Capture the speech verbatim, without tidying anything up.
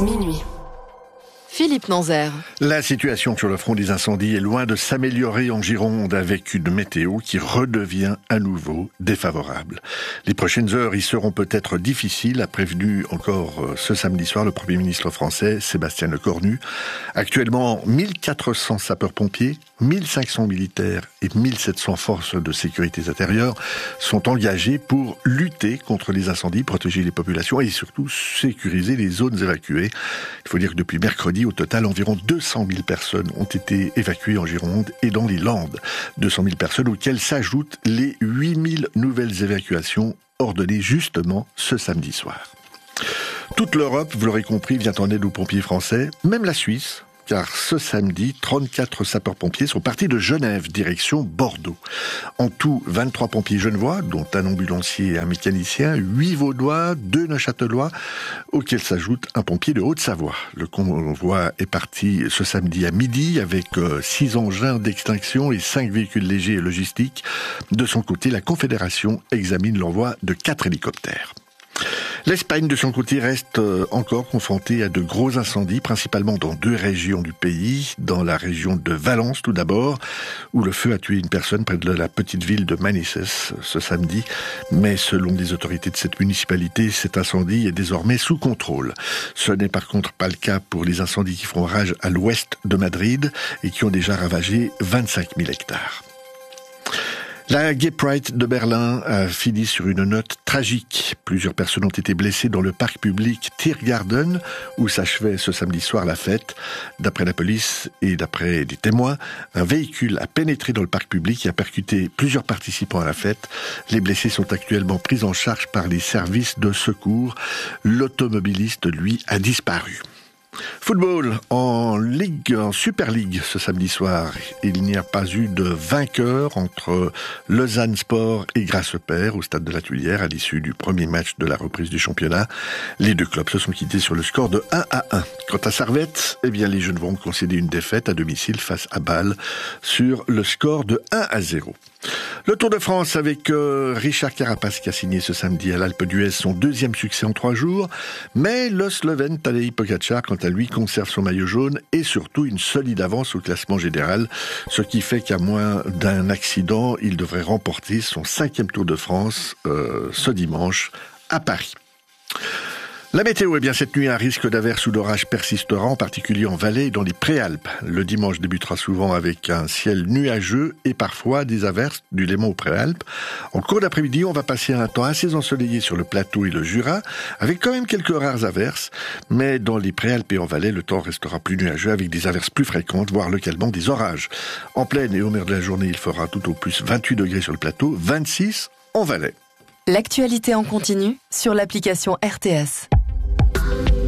Minuit. Philippe Nanzer. La situation sur le front des incendies est loin de s'améliorer en Gironde avec une météo qui redevient à nouveau défavorable. Les prochaines heures y seront peut-être difficiles, a prévenu encore ce samedi soir le Premier ministre français Sébastien Lecornu. Actuellement, mille quatre cents sapeurs-pompiers, mille cinq cents militaires et mille sept cents forces de sécurité intérieure sont engagés pour lutter contre les incendies, protéger les populations et surtout sécuriser les zones évacuées. Il faut dire que depuis mercredi, au total, environ deux cent mille personnes ont été évacuées en Gironde et dans les Landes. deux cent mille personnes auxquelles s'ajoutent les huit mille nouvelles évacuations ordonnées justement ce samedi soir. Toute l'Europe, vous l'aurez compris, vient en aide aux pompiers français, même la Suisse. Car ce samedi, trente-quatre sapeurs-pompiers sont partis de Genève, direction Bordeaux. En tout, vingt-trois pompiers genevois, dont un ambulancier et un mécanicien, huit vaudois, deux neuchâtelois, auxquels s'ajoute un pompier de Haute-Savoie. Le convoi est parti ce samedi à midi avec six engins d'extinction et cinq véhicules légers et logistiques. De son côté, la Confédération examine l'envoi de quatre hélicoptères. L'Espagne, de son côté, reste encore confrontée à de gros incendies, principalement dans deux régions du pays. Dans la région de Valence, tout d'abord, où le feu a tué une personne près de la petite ville de Manises ce samedi. Mais selon les autorités de cette municipalité, cet incendie est désormais sous contrôle. Ce n'est par contre pas le cas pour les incendies qui font rage à l'ouest de Madrid et qui ont déjà ravagé vingt-cinq mille hectares. La Gay Pride de Berlin a fini sur une note tragique. Plusieurs personnes ont été blessées dans le parc public Tiergarten, où s'achevait ce samedi soir la fête. D'après la police et d'après des témoins, un véhicule a pénétré dans le parc public et a percuté plusieurs participants à la fête. Les blessés sont actuellement pris en charge par les services de secours. L'automobiliste, lui, a disparu. Football en Ligue, en Super League ce samedi soir. Il n'y a pas eu de vainqueur entre Lausanne Sport et Grasshopper au stade de la Tuilière à l'issue du premier match de la reprise du championnat. Les deux clubs se sont quittés sur le score de un à un. Quant à Servette, eh bien les Genevois ont concédé une défaite à domicile face à Bâle sur le score de un à zéro. Le Tour de France avec euh, Richard Carapaz qui a signé ce samedi à l'Alpe d'Huez son deuxième succès en trois jours. Mais le Slovène Tadej Pogačar, quant à lui, conserve son maillot jaune et surtout une solide avance au classement général. Ce qui fait qu'à moins d'un accident, il devrait remporter son cinquième Tour de France euh, ce dimanche à Paris. La météo, eh bien, cette nuit, un risque d'averse ou d'orage persistera, en particulier en vallée et dans les préalpes. Le dimanche débutera souvent avec un ciel nuageux et parfois des averses du Léman aux préalpes. En cours d'après-midi, on va passer un temps assez ensoleillé sur le plateau et le Jura, avec quand même quelques rares averses. Mais dans les préalpes et en vallée, le temps restera plus nuageux avec des averses plus fréquentes, voire localement des orages. En plaine et au milieu de la journée, il fera tout au plus vingt-huit degrés sur le plateau, vingt-six en vallée. L'actualité en continu sur l'application R T S.